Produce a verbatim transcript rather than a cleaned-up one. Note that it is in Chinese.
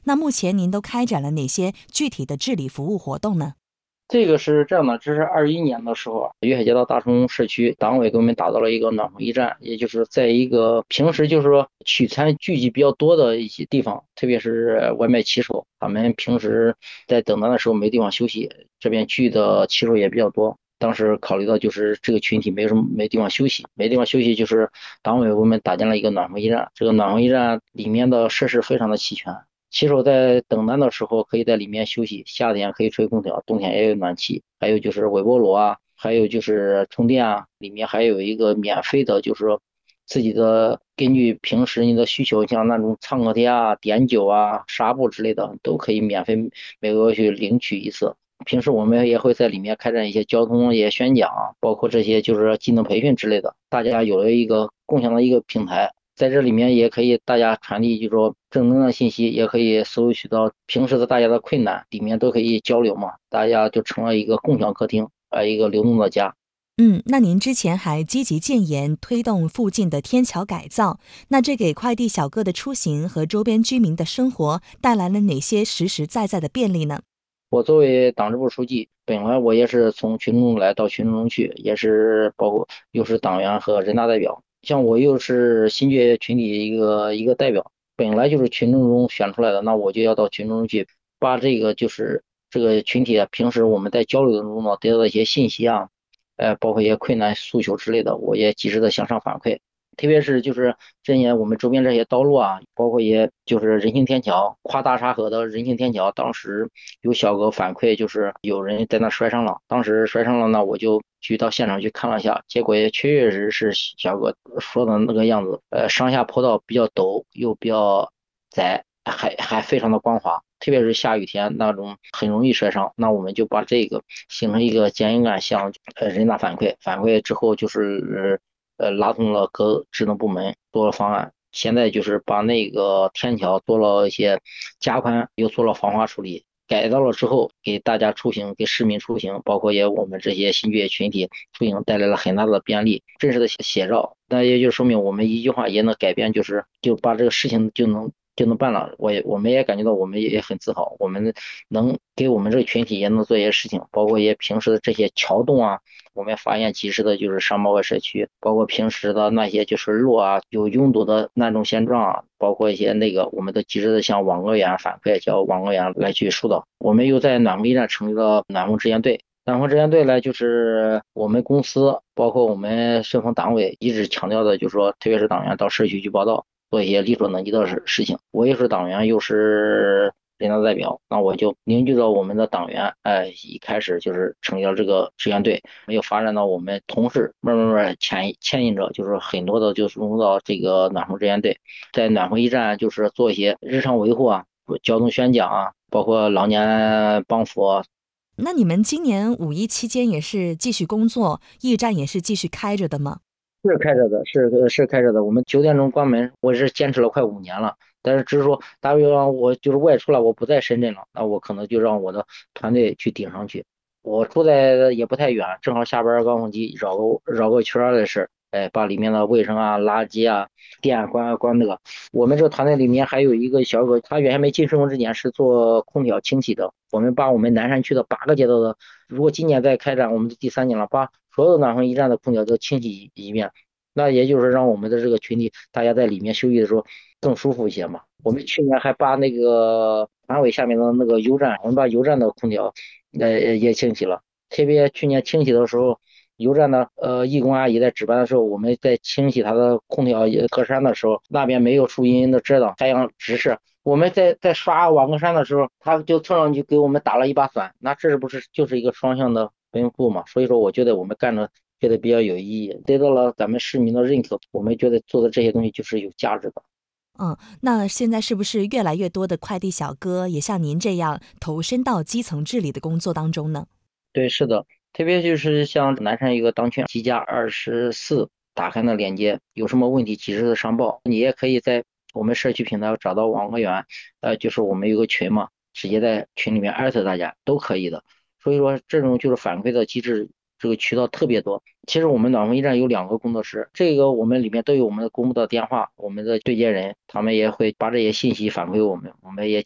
那目前您都开展了哪些具体的治理服务活动呢？ 这个是这样的，这是二一年的时候啊，粤海街道大冲社区党委给我们打造了一个暖风驿站，也就是在一个平时就是说取餐聚集比较多的一些地方，特别是外卖骑手，他们平时在等单的时候没地方休息，这边聚的骑手也比较多。当时考虑到就是这个群体没什么没地方休息，没地方休息，就是党委为我们搭建了一个暖风驿站。这个暖风驿站里面的设施非常的齐全，骑手在等单的时候可以在里面休息，夏天可以吹空调，冬天也有暖气，还有就是微波炉啊，还有就是充电啊，里面还有一个免费的，就是说自己的根据平时你的需求，像那种创可贴啊、碘酒啊、纱布之类的，都可以免费每个月去领取一次。平时我们也会在里面开展一些交通也宣讲啊，包括这些就是技能培训之类的，大家有了一个共享的一个平台。在这里面也可以大家传递，就是说正能量信息，也可以搜取到平时的大家的困难，里面都可以交流嘛，大家就成了一个共享客厅，呃，一个流动的家。 嗯，那您之前还积极建言推动附近的天桥改造，那这给快递小哥的出行和周边居民的生活带来了哪些实实在在的便利呢？ 我作为党支部书记，本来我也是从群众中来到群众中去，也是包括又是党员和人大代表，像我又是新觉群体一个一个代表，本来就是群众中选出来的，那我就要到群众中去，把这个就是这个群体啊，平时我们在交流中呢得到的一些信息啊，呃，包括一些困难诉求之类的，我也及时的向上反馈。特别是就是这些我们周边这些道路啊，包括也就是人行天桥，跨大沙河的人行天桥，当时有小哥反馈，就是有人在那摔伤了。当时摔伤了呢，我就去到现场去看了一下，结果也确确实实是小哥说的那个样子。呃，上下坡道比较陡，又比较窄，还还非常的光滑。特别是下雨天那种很容易摔伤，那我们就把这个形成一个监引杆向呃人大反馈，反馈之后就是呃拉动了各职能部门做了方案，现在就是把那个天桥做了一些加宽，又做了防滑处理，改造了之后，给大家出行，给市民出行，包括也我们这些新觉群体出行带来了很大的便利，真实的写照。那也就说明我们一句话也能改变，就是就把这个事情就能就能办了。我也我们也感觉到我们也很自豪，我们能给我们这个群体也能做一些事情，包括也平时的这些桥洞啊。我们发现及时的就是上报给社区，包括平时的那些就是路啊有拥堵的那种现状啊，包括一些那个我们都及时的向网格员反馈，叫网格员来去疏导。我们又在暖风驿站成立了暖风支援队，暖风支援队呢，就是我们公司包括我们顺丰党委一直强调的，就是说，特别是党员到社区去报道，做一些力所能及的事事情。我又是党员，又是人大代表，那我就凝聚到我们的党员，哎，一开始就是成立了这个支援队，没有发展到我们同事慢慢慢牵牵引着，就是很多的就是融入到这个暖风支援队，在暖风驿站就是做一些日常维护啊，交通宣讲啊，包括老年帮扶啊。 那你们今年五一期间也是继续工作，驿站也是继续开着的吗？ 是开着的，是是开着的。我们九点钟关门，我是坚持了快五年了。但是只是说，大约让我就是外出了，我不在深圳了，那我可能就让我的团队去顶上去。我住在也不太远，正好下班高峰期绕个绕个圈儿的事，哎，把里面的卫生啊、垃圾啊、电关关那个。我们这个团队里面还有一个小哥，他原先没进顺丰之前是做空调清洗的。我们把我们南山区的八个街道的，如果今年再开展，我们的第三年了，把所有的暖风驿站的空调都清洗一遍。那也就是让我们的这个群体，大家在里面休息的时候更舒服一些嘛。我们去年还把那个团委下面的那个油站，我们把油站的空调呃也清洗了。特别去年清洗的时候，油站的呃义工阿姨在值班的时候，我们在清洗她的空调格栅的时候，那边没有树荫的遮挡，太阳直射。我们在在刷网格栅的时候，他就蹭上去给我们打了一把伞，那这是不是就是一个双向的奔赴嘛？所以说，我觉得我们干的觉得比较有意义，得到了咱们市民的认可，我们觉得做的这些东西就是有价值的。 嗯，那现在是不是越来越多的快递小哥也像您这样投身到基层治理的工作当中呢？ 对，是的，特别就是像南山一个当圈机加二十四打开的链接，有什么问题及时的上报，你也可以在我们社区平台找到网格员，呃，就是我们有个群嘛，直接在群里面艾特大家都可以的。所以说这种就是反馈的机制，这个渠道特别多。其实我们暖风驿站有两个工作室，这个我们里面都有我们的公布的电话，我们的对接人，他们也会把这些信息反馈我们，我们也